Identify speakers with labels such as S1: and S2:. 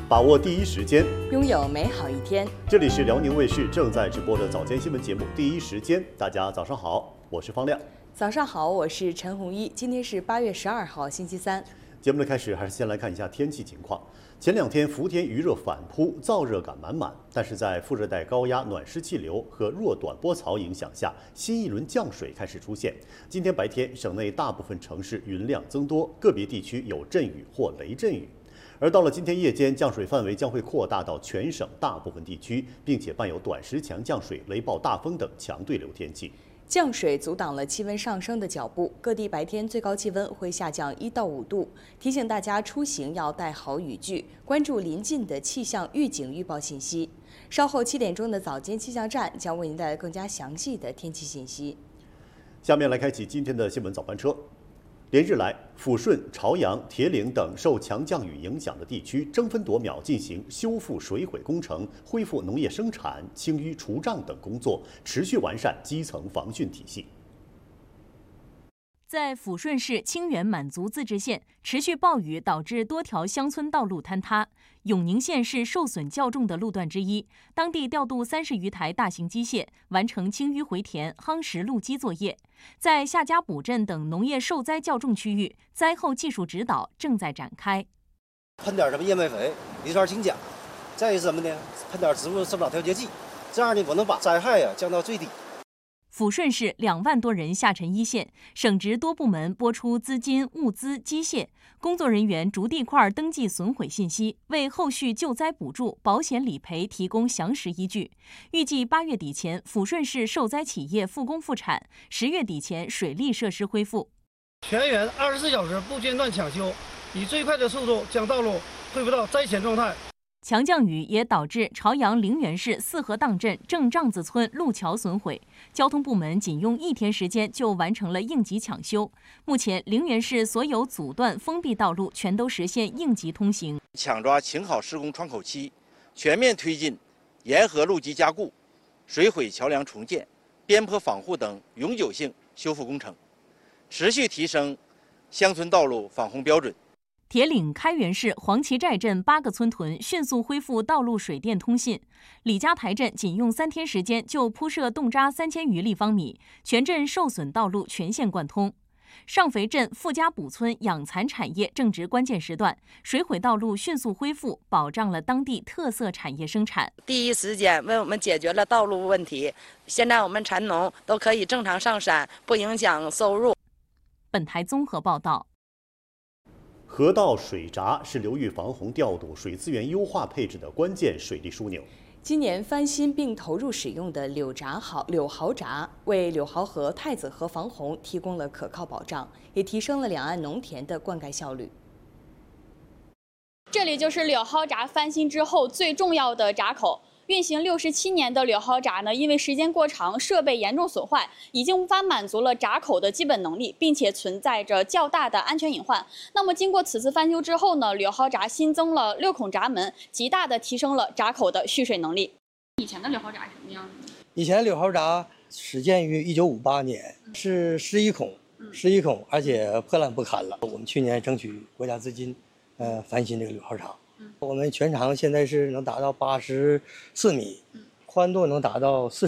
S1: 把握第一时间，
S2: 拥有美好一天。
S1: 这里是辽宁卫视正在直播的早间新闻节目《第一时间》，大家早上好，我是方亮。
S2: 早上好，我是陈红一。今天是8月12号，星期三。
S1: 节目的开始，还是先来看一下天气情况。前2天福田余热反扑，燥热感满满，但是在副热带高压暖湿气流和弱短波槽影响下，新一轮降水开始出现。今天白天，省内大部分城市云量增多，个别地区有阵雨或雷阵雨。而到了今天夜间，降水范围将会扩大到全省大部分地区，并且伴有短时强降水、雷暴大风等强对流天气。
S2: 降水阻挡了气温上升的脚步，各地白天最高气温会下降1到5度。提醒大家出行要带好雨具，关注临近的气象预警预报信息。稍后7点钟的早间气象站将为您带来更加详细的天气信息。
S1: 下面来开启今天的新闻早班车。连日来，抚顺、朝阳、铁岭等受强降雨影响的地区争分夺秒进行修复水毁工程、恢复农业生产、清淤除障等工作，持续完善基层防汛体系。
S3: 在抚顺市清源满族自治县，持续暴雨导致多条乡村道路坍塌。永宁县是受损较重的路段之一，当地调度30余台大型机械，完成清淤回填、夯实路基作业。在夏家堡镇等农业受灾较重区域，灾后技术指导正在展开。
S4: 喷点什么燕麦肥、磷酸氢钾，再是什么呢？喷点植物生长调节剂，这样呢，我能把灾害降到最低。
S3: 抚顺市2万多人下沉一线，省直多部门拨出资金、物资、机械，工作人员逐地块登记损毁信息，为后续救灾补助、保险理赔提供详实依据。预计8月底前，抚顺市受灾企业复工复产，10月底前水利设施恢复。
S5: 全员24小时不间断抢修，以最快的速度将道路恢复到灾前状态。
S3: 强降雨也导致朝阳陵园市四河荡镇正帐子村路桥损毁，交通部门仅用1天时间就完成了应急抢修。目前，陵园市所有阻断封闭道路全都实现应急通行。
S6: 抢抓请好施工窗口期，全面推进沿河路基加固、水毁桥梁重建、边坡防护等永久性修复工程，持续提升乡村道路防洪标准。
S3: 铁岭开原市黄旗寨镇8个村屯迅速恢复道路、水电通信。李家台镇仅用3天时间就铺设洞扎3000余立方米，全镇受损道路全线贯通。上肥镇傅家堡村养蚕产业正值关键时段，水毁道路迅速恢复，保障了当地特色产业生产。
S7: 第一时间为我们解决了道路问题，现在我们蚕农都可以正常上山，不影响收入。
S3: 本台综合报道。
S1: 河道水闸是流域防洪调度、水资源优化配置的关键水利枢纽。
S2: 今年翻新并投入使用的柳豪闸，为柳豪河、太子河防洪提供了可靠保障，也提升了两岸农田的灌溉效率。
S8: 这里就是柳豪闸翻新之后最重要的闸口。运行67年的柳豪闸呢，因为时间过长，设备严重损坏，已经无法满足了闸口的基本能力，并且存在着较大的安全隐患。那么经过此次翻修之后呢，柳豪闸新增了6孔闸门，极大的提升了闸口的蓄水能力。以前的柳豪闸是什么样的？
S5: 以前柳豪闸始建于1958年，是11孔，而且破烂不堪了。我们去年争取国家资金，翻新这个柳豪闸。我们全长现在是能达到84米，宽度能达到40